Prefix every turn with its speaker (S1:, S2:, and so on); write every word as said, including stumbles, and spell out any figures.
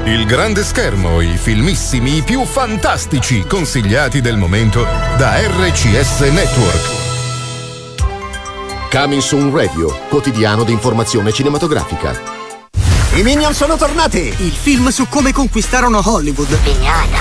S1: Il grande schermo, i filmissimi, i più fantastici consigliati del momento da R C S Network.
S2: Coming Soon Radio, quotidiano di informazione cinematografica.
S3: I Minion sono tornati!
S4: Il film su come conquistarono Hollywood.
S5: Pignata.